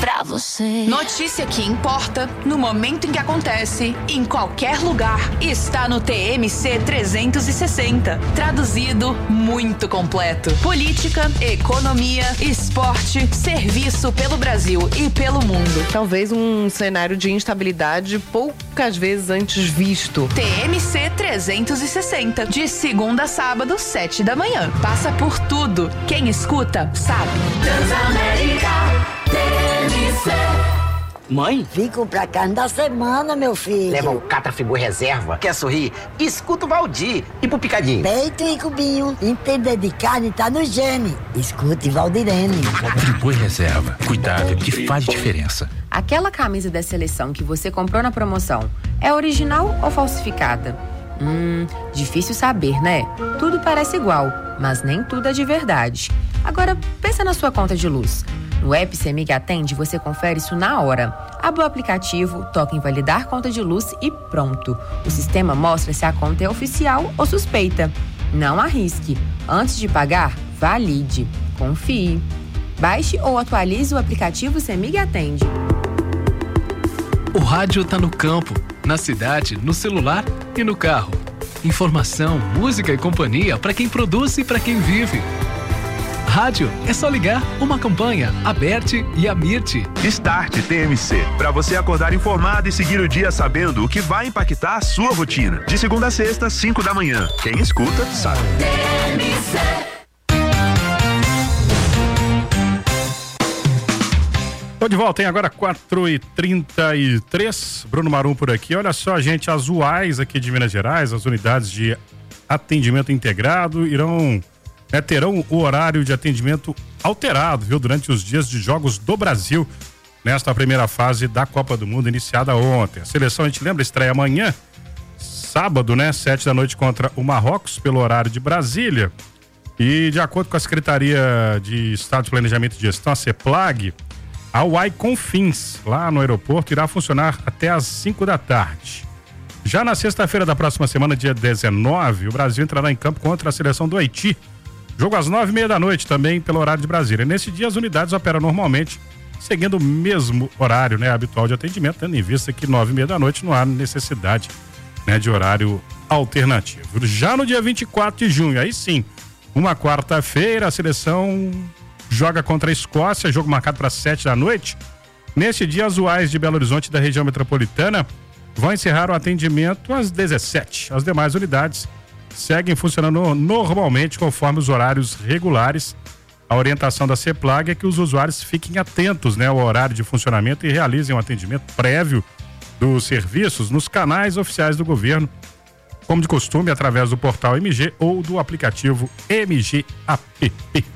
pra você. Notícia que importa, no momento em que acontece, em qualquer lugar, está no TMC 360. Traduzido, muito completo. Política, economia, esporte, serviço pelo Brasil e pelo mundo. Talvez um cenário de instabilidade poucas vezes antes visto. TMC 360, de segunda a sábado, 7 da manhã. Passa por tudo. Quem escuta, sabe. Transamérica, TMC. Mãe? Fico pra carne da semana, meu filho. Leva um Catrafigor reserva. Quer sorrir? Escuta o Valdir. E pro picadinho? Peito e cubinho. Entender de carne tá no gene. Escute Valdirene. Frigor reserva. Cuidado que faz diferença. Aquela camisa da seleção que você comprou na promoção é original ou falsificada? Difícil saber, né? Tudo parece igual, mas nem tudo é de verdade. Agora, pensa na sua conta de luz. No app CEMIG Atende, você confere isso na hora. Abre o aplicativo, toca em validar conta de luz e pronto. O sistema mostra se a conta é oficial ou suspeita. Não arrisque. Antes de pagar, valide. Confie. Baixe ou atualize o aplicativo CEMIG Atende. O rádio tá no campo, na cidade, no celular e no carro. Informação, música e companhia para quem produz e para quem vive. Rádio é só ligar uma campanha, Aberte e Amirte. Start TMC, para você acordar informado e seguir o dia sabendo o que vai impactar a sua rotina. De segunda a sexta, 5 da manhã. Quem escuta, sabe. TMC. Tô de volta, hein? Agora 4h33. Bruno Marum por aqui. Olha só, gente, as UAIs aqui de Minas Gerais, as unidades de atendimento integrado, terão o horário de atendimento alterado, viu? Durante os dias de Jogos do Brasil, nesta primeira fase da Copa do Mundo, iniciada ontem. A seleção, a gente lembra, estreia amanhã, sábado, 7 da noite contra o Marrocos, pelo horário de Brasília. E de acordo com a Secretaria de Estado de Planejamento e Gestão, a CEPLAG, a UAI Confins, lá no aeroporto, irá funcionar até às 5 da tarde. Já na sexta-feira da próxima semana, dia 19, o Brasil entrará em campo contra a seleção do Haiti. Jogo às 9h30 da noite, também pelo horário de Brasília. Nesse dia, as unidades operam normalmente, seguindo o mesmo horário, habitual de atendimento, tendo em vista que 9h30 da noite não há necessidade, de horário alternativo. Já no dia 24 de junho, aí sim, uma quarta-feira, a seleção joga contra a Escócia, jogo marcado para 7 da noite. Nesse dia, as UAIs de Belo Horizonte da região metropolitana vão encerrar o atendimento às 17h. As demais unidades seguem funcionando normalmente conforme os horários regulares. A orientação da CEPLAG é que os usuários fiquem atentos, ao horário de funcionamento e realizem um atendimento prévio dos serviços nos canais oficiais do governo, como de costume, através do portal MG ou do aplicativo MG App.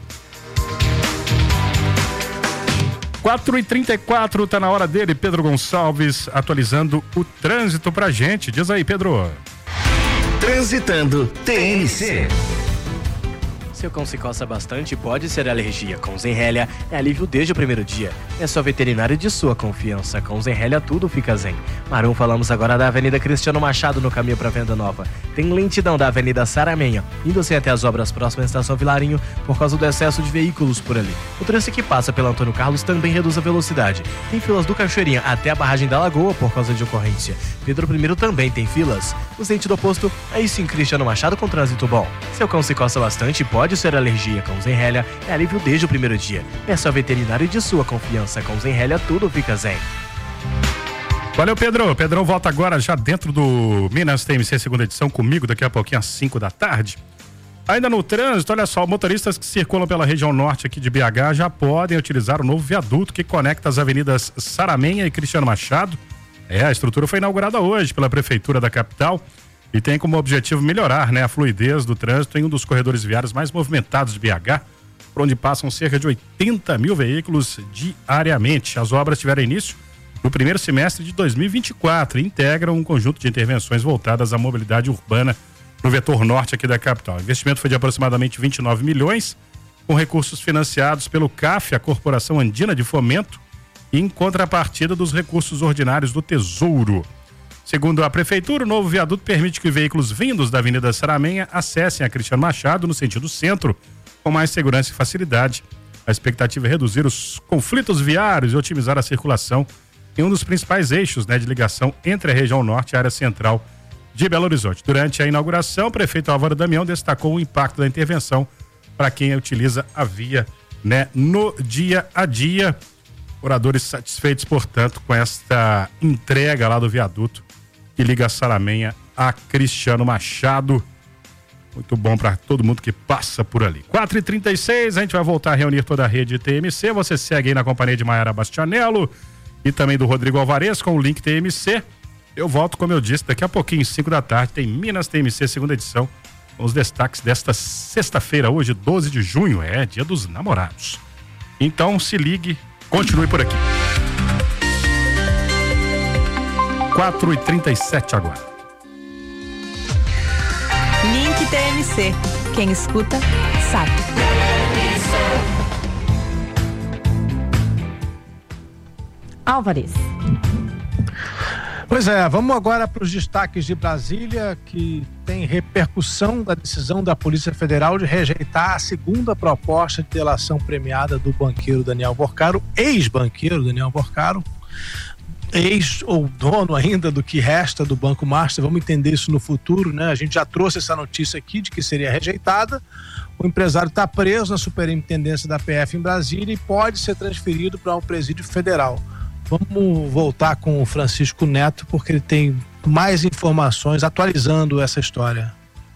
4h34, tá na hora dele, Pedro Gonçalves, atualizando o trânsito pra gente. Diz aí, Pedro. Transitando TMC. Seu cão se coça bastante, pode ser alergia. Com Zenrelia é alívio desde o primeiro dia. É só veterinário de sua confiança. Com Zenrelia tudo fica zen. Marum, falamos agora da Avenida Cristiano Machado, no caminho para Venda Nova. Tem lentidão da Avenida Saramenha, indo assim até as obras próximas à Estação Vilarinho, por causa do excesso de veículos por ali. O trânsito que passa pela Antônio Carlos também reduz a velocidade. Tem filas do Cachoeirinha até a barragem da Lagoa por causa de ocorrência. Pedro I também tem filas. No sentido oposto, aí sim Cristiano Machado com trânsito bom. Seu cão se coça bastante, pode ser alergia. Com Zenrelia é alívio desde o primeiro dia. É só veterinário de sua confiança. Com Zenrelia tudo fica zen. Valeu, Pedro. Pedrão volta agora já dentro do Minas TMC segunda edição comigo daqui a pouquinho às 5 da tarde. Ainda no trânsito, olha só, motoristas que circulam pela região norte aqui de BH já podem utilizar o novo viaduto que conecta as avenidas Saramenha e Cristiano Machado. A estrutura foi inaugurada hoje pela Prefeitura da capital e tem como objetivo melhorar, a fluidez do trânsito em um dos corredores viários mais movimentados de BH, por onde passam cerca de 80 mil veículos diariamente. As obras tiveram início no primeiro semestre de 2024 e integram um conjunto de intervenções voltadas à mobilidade urbana no vetor norte aqui da capital. O investimento foi de aproximadamente 29 milhões, com recursos financiados pelo CAF, a Corporação Andina de Fomento, em contrapartida dos recursos ordinários do Tesouro. Segundo a Prefeitura, o novo viaduto permite que veículos vindos da Avenida Saramenha acessem a Cristiano Machado no sentido centro, com mais segurança e facilidade. A expectativa é reduzir os conflitos viários e otimizar a circulação em um dos principais eixos, né, de ligação entre a região norte e a área central de Belo Horizonte. Durante a inauguração, o prefeito Álvaro Damião destacou o impacto da intervenção para quem utiliza a via, né, no dia a dia. Moradores satisfeitos, portanto, com esta entrega lá do viaduto que liga a Saramenha a Cristiano Machado. Muito bom para todo mundo que passa por ali. 4h36, a gente vai voltar a reunir toda a rede TMC. Você segue aí na companhia de Maiara Bastianello e também do Rodrigo Alvarez com o link TMC. Eu volto, como eu disse, daqui a pouquinho, 5 da tarde, tem Minas TMC, segunda edição, com os destaques desta sexta-feira, hoje, 12 de junho, dia dos namorados. Então, se ligue, continue por aqui. 4h37 agora. Link TMC. Quem escuta, sabe. Álvares. Pois é, vamos agora para os destaques de Brasília, que tem repercussão da decisão da Polícia Federal de rejeitar a segunda proposta de delação premiada do banqueiro Daniel Borcaro, ex-banqueiro Daniel Borcaro, ex ou dono ainda do que resta do Banco Master. Vamos entender isso no futuro, né? A gente já trouxe essa notícia aqui de que seria rejeitada. O empresário está preso na superintendência da PF em Brasília e pode ser transferido para um presídio federal. Vamos voltar com o Francisco Neto, porque ele tem mais informações atualizando essa história.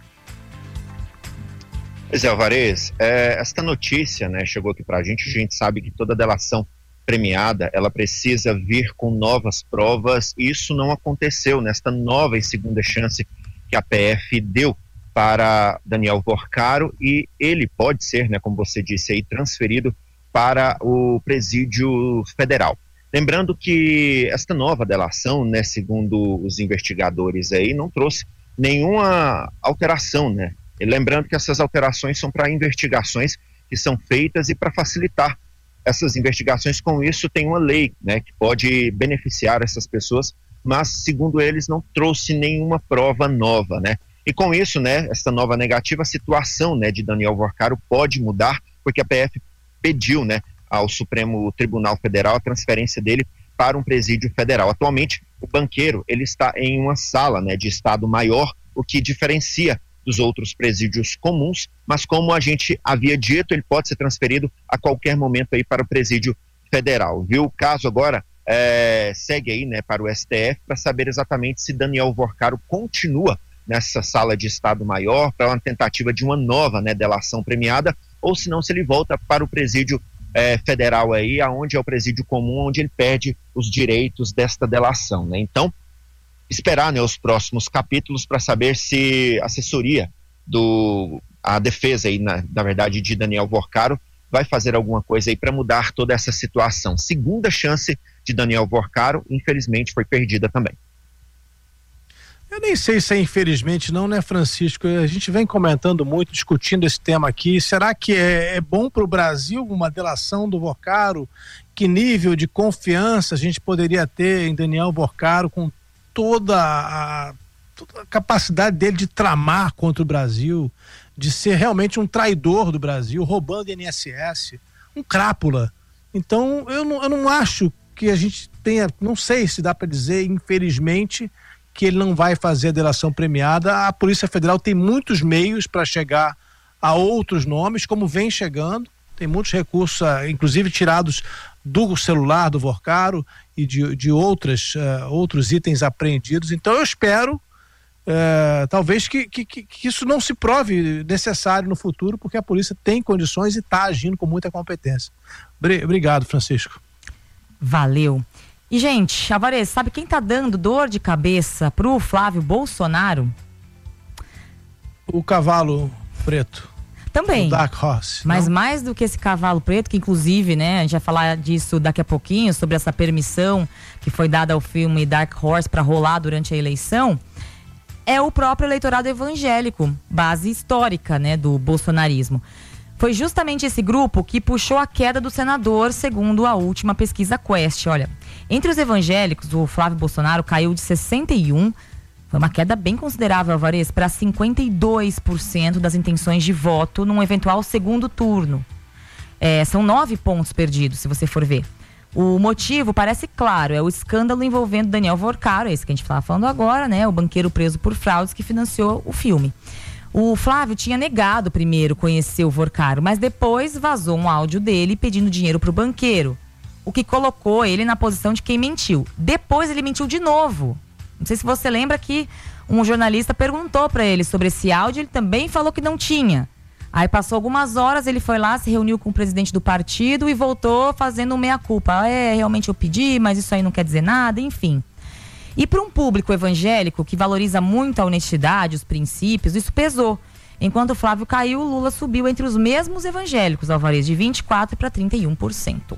Pois é, Alvarez, esta notícia, né, chegou aqui pra gente. A gente sabe que toda delação premiada, ela precisa vir com novas provas, e isso não aconteceu nesta nova e segunda chance que a PF deu para Daniel Borcaro, e ele pode ser, né, como você disse aí, transferido para o presídio federal. Lembrando que esta nova delação, né, segundo os investigadores aí, não trouxe nenhuma alteração, né? E lembrando que essas alterações são para investigações que são feitas e para facilitar essas investigações. Com isso, tem uma lei, né, que pode beneficiar essas pessoas, mas, segundo eles, não trouxe nenhuma prova nova, né? E com isso, né, essa nova negativa, a situação, né, de Daniel Borcaro pode mudar, porque a PF pediu, né, ao Supremo Tribunal Federal a transferência dele para um presídio federal. Atualmente, o banqueiro, ele está em uma sala, né, de estado maior, o que diferencia dos outros presídios comuns, mas como a gente havia dito, ele pode ser transferido a qualquer momento aí para o presídio federal, viu? O caso agora segue aí, né, para o STF para saber exatamente se Daniel Borcaro continua nessa sala de estado maior para uma tentativa de uma nova, né, delação premiada, ou se não, se ele volta para o presídio federal aí, aonde é o presídio comum, onde ele perde os direitos desta delação, né? Então, esperar, né, os próximos capítulos para saber se a assessoria a defesa aí, na verdade, de Daniel Borcaro vai fazer alguma coisa aí para mudar toda essa situação. Segunda chance de Daniel Borcaro, infelizmente, foi perdida também. Eu nem sei se é infelizmente não, né, Francisco? A gente vem comentando muito, discutindo esse tema aqui. Será que é bom para o Brasil uma delação do Borcaro? Que nível de confiança a gente poderia ter em Daniel Borcaro com toda a capacidade dele de tramar contra o Brasil, de ser realmente um traidor do Brasil, roubando INSS, um crápula? Então, eu não acho que a gente tenha, não sei se dá para dizer, infelizmente, que ele não vai fazer a delação premiada. A Polícia Federal tem muitos meios para chegar a outros nomes, como vem chegando. Tem muitos recursos, inclusive tirados do celular do Borcaro e de outros itens apreendidos. Então eu espero, talvez, que isso não se prove necessário no futuro, porque a polícia tem condições e está agindo com muita competência. Obrigado, Francisco. Valeu. E, gente, Alvarez, sabe quem tá dando dor de cabeça pro Flávio Bolsonaro? O cavalo preto. Também. O Dark Horse. Mas não? mais do que esse cavalo preto, que inclusive, né, a gente vai falar disso daqui a pouquinho, sobre essa permissão que foi dada ao filme Dark Horse para rolar durante a eleição, é o próprio eleitorado evangélico, base histórica, né, do bolsonarismo. Foi justamente esse grupo que puxou a queda do senador, segundo a última pesquisa Quest. Olha, entre os evangélicos, o Flávio Bolsonaro caiu de 61%, foi uma queda bem considerável, Alvarez, para 52% das intenções de voto num eventual segundo turno. São 9 pontos perdidos, se você for ver. O motivo parece claro, é o escândalo envolvendo Daniel Vorcaro, esse que a gente estava falando agora, né? O banqueiro preso por fraudes que financiou o filme. O Flávio tinha negado primeiro conhecer o Vorcaro, mas depois vazou um áudio dele pedindo dinheiro pro banqueiro, o que colocou ele na posição de quem mentiu. Depois ele mentiu de novo. Não sei se você lembra que um jornalista perguntou para ele sobre esse áudio, ele também falou que não tinha. Aí passou algumas horas, ele foi lá, se reuniu com o presidente do partido e voltou fazendo um meia-culpa. Realmente eu pedi, mas isso aí não quer dizer nada, enfim. E para um público evangélico que valoriza muito a honestidade, os princípios, isso pesou. Enquanto o Flávio caiu, o Lula subiu entre os mesmos evangélicos, Alvarez, de 24% para 31%.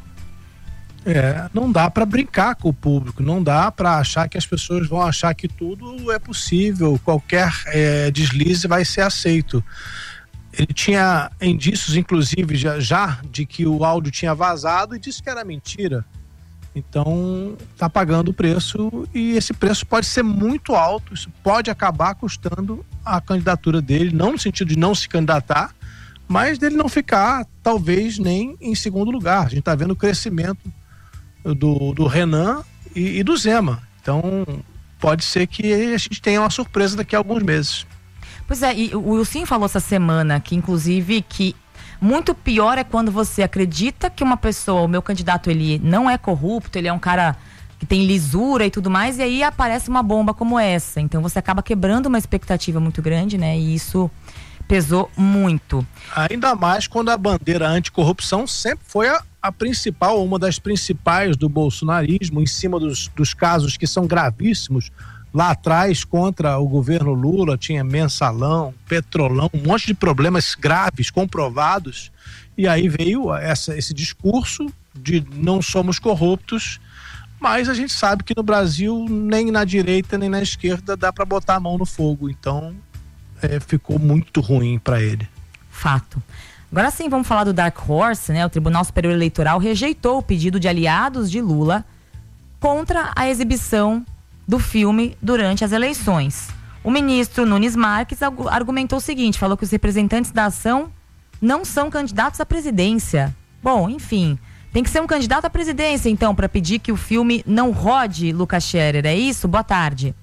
Não dá para brincar com o público, não dá para achar que as pessoas vão achar que tudo é possível, qualquer deslize vai ser aceito. Ele tinha indícios, inclusive, já de que o áudio tinha vazado e disse que era mentira. Então, está pagando o preço e esse preço pode ser muito alto, isso pode acabar custando a candidatura dele, não no sentido de não se candidatar, mas dele não ficar, talvez, nem em segundo lugar. A gente está vendo o crescimento do Renan e do Zema. Então, pode ser que a gente tenha uma surpresa daqui a alguns meses. Pois é, e o Wilson falou essa semana que, inclusive, que muito pior é quando você acredita que uma pessoa, o meu candidato, ele não é corrupto, ele é um cara que tem lisura e tudo mais, e aí aparece uma bomba como essa. Então você acaba quebrando uma expectativa muito grande, né? E isso pesou muito. Ainda mais quando a bandeira anticorrupção sempre foi a principal, uma das principais do bolsonarismo, em cima dos casos que são gravíssimos. Lá atrás, contra o governo Lula, tinha mensalão, petrolão, um monte de problemas graves, comprovados. E aí veio esse discurso de não somos corruptos, mas a gente sabe que no Brasil, nem na direita nem na esquerda, dá para botar a mão no fogo. Então, ficou muito ruim para ele. Fato. Agora sim, vamos falar do Dark Horse, né? O Tribunal Superior Eleitoral rejeitou o pedido de aliados de Lula contra a exibição do filme durante as eleições. O ministro Nunes Marques argumentou o seguinte, falou que os representantes da ação não são candidatos à presidência. Bom, enfim, tem que ser um candidato à presidência, então, para pedir que o filme não rode, Lucas Scherer, é isso? Boa tarde.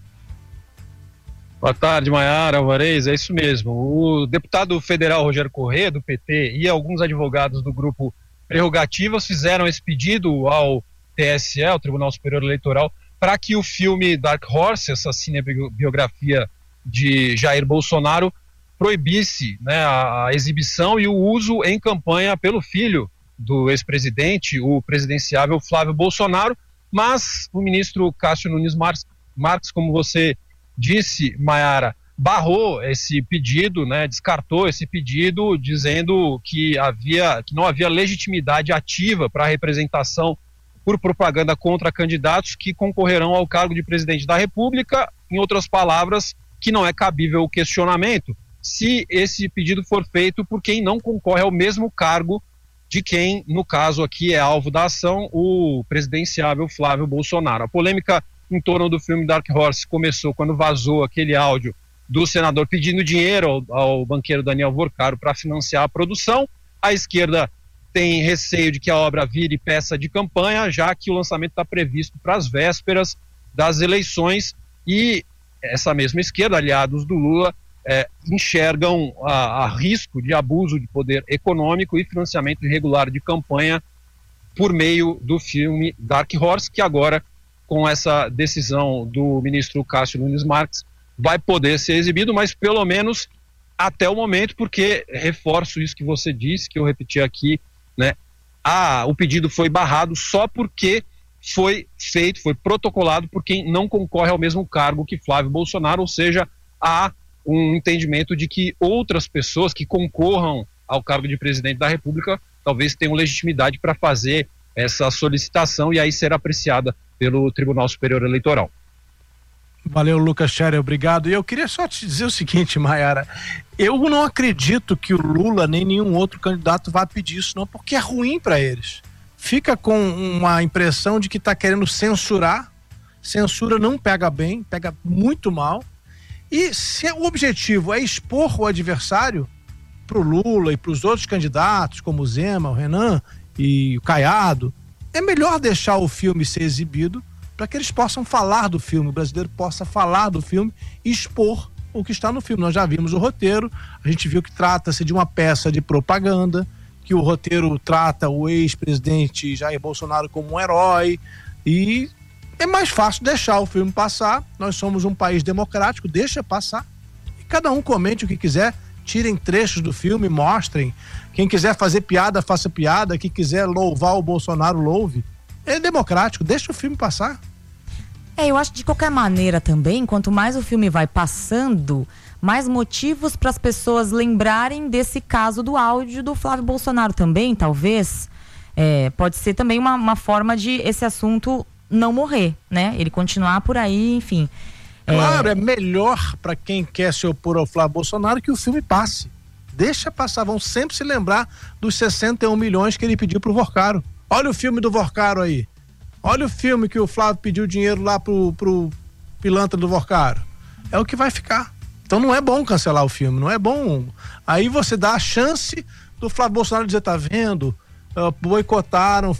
Boa tarde, Maiara, Alvarez, é isso mesmo. O deputado federal Rogério Corrêa, do PT, e alguns advogados do grupo Prerrogativas fizeram esse pedido ao TSE, ao Tribunal Superior Eleitoral, para que o filme Dark Horse, essa cinebiografia de Jair Bolsonaro, proibisse, né, a exibição e o uso em campanha pelo filho do ex-presidente, o presidenciável Flávio Bolsonaro, mas o ministro Cássio Nunes Marques, como você disse, Maiara, barrou esse pedido, né, descartou esse pedido, dizendo que não havia legitimidade ativa para a representação por propaganda contra candidatos que concorrerão ao cargo de presidente da República, em outras palavras, que não é cabível o questionamento se esse pedido for feito por quem não concorre ao mesmo cargo de quem, no caso aqui, é alvo da ação, o presidenciável Flávio Bolsonaro. A polêmica em torno do filme Dark Horse começou quando vazou aquele áudio do senador pedindo dinheiro ao banqueiro Daniel Vorcaro para financiar a produção. A esquerda tem receio de que a obra vire peça de campanha, já que o lançamento está previsto para as vésperas das eleições, e essa mesma esquerda, aliados do Lula, enxergam a risco de abuso de poder econômico e financiamento irregular de campanha por meio do filme Dark Horse, que agora, com essa decisão do ministro Cássio Nunes Marques, vai poder ser exibido, mas pelo menos até o momento, porque reforço isso que você disse, que eu repeti aqui, né? O pedido foi barrado só porque foi protocolado por quem não concorre ao mesmo cargo que Flávio Bolsonaro, ou seja, há um entendimento de que outras pessoas que concorram ao cargo de presidente da República talvez tenham legitimidade para fazer essa solicitação e aí ser apreciada pelo Tribunal Superior Eleitoral. Valeu, Lucas Scherer, obrigado. E eu queria só te dizer o seguinte, Maiara, eu não acredito que o Lula nem nenhum outro candidato vá pedir isso não, porque é ruim para eles. Fica com uma impressão de que está querendo censurar. Censura não pega bem, pega muito mal. E se o objetivo é expor o adversário, pro Lula e pros outros candidatos, como o Zema, o Renan e o Caiado, é melhor deixar o filme ser exibido para que eles possam falar do filme, o brasileiro possa falar do filme e expor o que está no filme. Nós já vimos o roteiro, a gente viu que trata-se de uma peça de propaganda, que o roteiro trata o ex-presidente Jair Bolsonaro como um herói, e é mais fácil deixar o filme passar. Nós somos um país democrático, deixa passar, e cada um comente o que quiser, tirem trechos do filme, mostrem, quem quiser fazer piada, faça piada, quem quiser louvar o Bolsonaro, louve, é democrático, deixa o filme passar. Eu acho que de qualquer maneira também, quanto mais o filme vai passando, mais motivos para as pessoas lembrarem desse caso do áudio do Flávio Bolsonaro também, talvez. Pode ser também uma forma de esse assunto não morrer, né? Ele continuar por aí, enfim. Claro, é melhor para quem quer se opor ao Flávio Bolsonaro que o filme passe. Deixa passar, vão sempre se lembrar dos 61 milhões que ele pediu pro Vorcaro. Olha o filme do Vorcaro aí. Olha o filme que o Flávio pediu dinheiro lá pro pilantra do Vorcaro. É o que vai ficar. Então não é bom cancelar o filme, não é bom. Aí você dá a chance do Flávio Bolsonaro dizer, tá vendo? Boicotaram